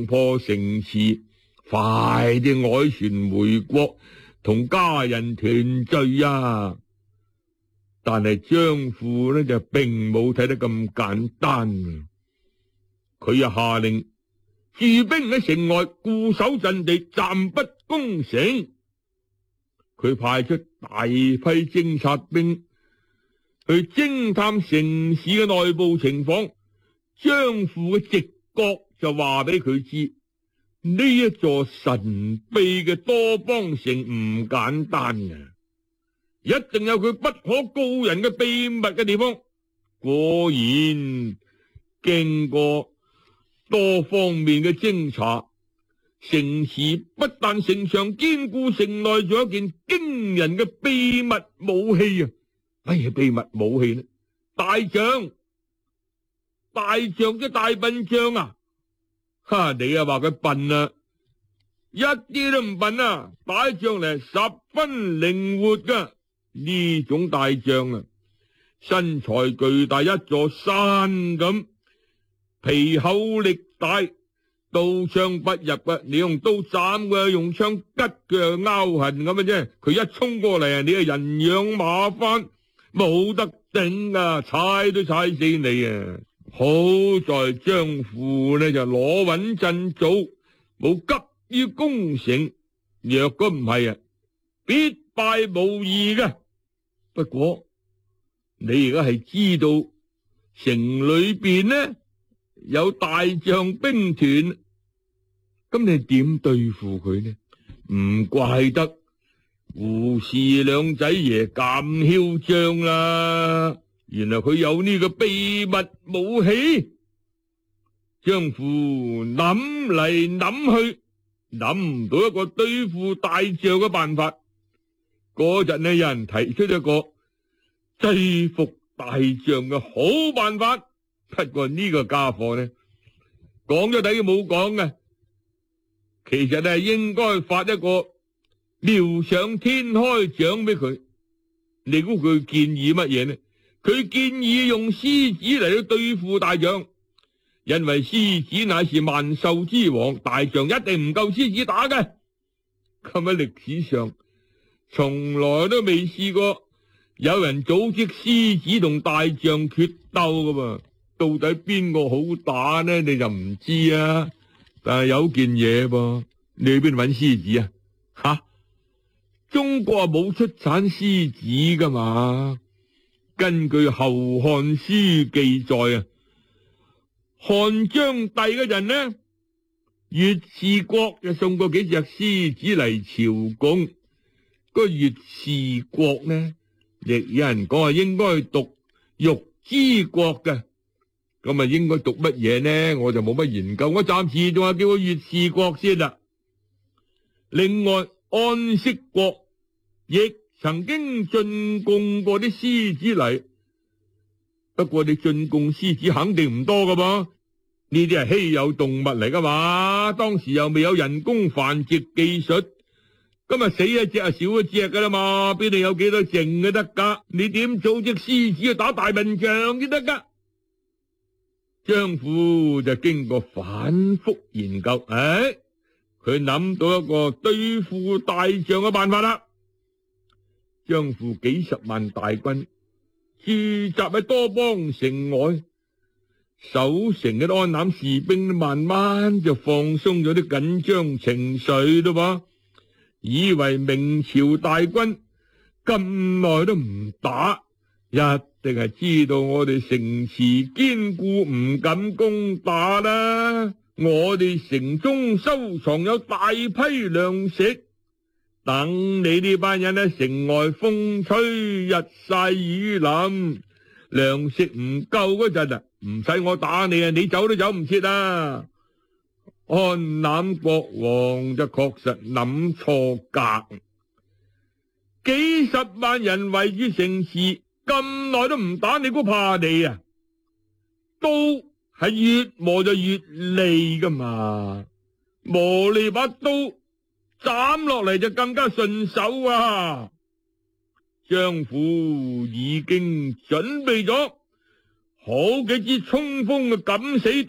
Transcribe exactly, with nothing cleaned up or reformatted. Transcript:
破城池，快啲凱旋回國，同家人團聚啊！但係張富呢，就並冇睇得咁簡單，佢又下令駐兵喺城外固守陣地，暫不攻城。佢派出大批偵察兵去偵探城市嘅內部情況。張富嘅直覺就話俾佢知，呢一座神秘嘅多邦城唔簡單嘅，一定有佢不可告人嘅秘密嘅地方。果然，經過多方面嘅偵查，城池不但城牆堅固，城內仲有一件驚人嘅秘密武器啊！乜嘢秘密武器呢？大象，大象即大笨象啊！哈，你啊話佢笨啊，一啲都唔笨啊！打仗嚟十分靈活噶，呢種大象啊，身材巨大，一座山咁，皮厚力大，刀槍不入啊！你用刀斬佢，用槍吉佢，拗痕咁嘅啫。佢一衝過嚟啊，你係人仰馬翻，冇得頂啊！踩都踩死你啊！好在張富呢就攞穩陣早，冇急於攻城。若果唔係啊，必敗無疑嘅。不過你而家係知道城裏邊呢有大象兵團，咁你點對付佢呢？唔怪得胡氏兩仔爺咁囂張啦，原來佢有呢個秘密武器。張富諗嚟諗去，諗唔到一個對付大象嘅辦法。嗰陣呢，有人提出一個制服大象嘅好辦法。不過呢個家伙呢，講咗底冇講嘅，其實係應該發一個妙想天開獎俾佢。你估佢建議乜嘢呢？佢建議用獅子嚟到對付大象，因為獅子乃是萬獸之王，大象一定唔夠獅子打嘅。咁喺歷史上從來都未試過有人組織獅子同大象決鬥噶噃。到底邊個好打呢？你就唔知啊。但係有件嘢噃，你去邊度搵獅子啊？吓，中國啊冇出產獅子噶嘛？根據《後漢書》記載啊，漢章帝嗰陣呢，越氏國就送過幾隻獅子嚟朝貢。個越氏國呢，亦有人講係應該讀玉之國嘅。咁啊，應該讀乜嘢呢？我就冇乜研究，我暫時仲係叫佢越氏國先啦。另外，安息國亦曾經進貢過啲獅子嚟，不過你進貢獅子肯定唔多噶噃，呢啲係稀有動物嚟噶嘛。當時又未有人工繁殖技術，今日死一隻啊，少一隻噶啦嘛，邊度有幾多剩嘅得噶？你點組織獅子去打大笨象先得噶？張富就經過反覆研究，誒，佢諗到一個對付大象嘅辦法啦。張富幾十萬大軍駐紮喺多邦城外，守城嘅安南士兵慢慢就放鬆咗啲緊張情緒咯噃，以為明朝大軍咁耐都唔打，一定係知道我哋城池堅固，唔敢攻打啦。我哋城中收藏有大批糧食，等你呢班人喺城外風吹日曬雨淋，糧食唔夠嗰陣啊，唔使我打你啊，你走都走唔切啊。安南國王就確實諗錯格，幾十萬人圍住城池咁耐都唔打，你估怕你啊？刀係越磨就越利噶嘛，磨利把刀斬落嚟就更加順手啊！張富已經準備咗好幾支衝鋒嘅敢死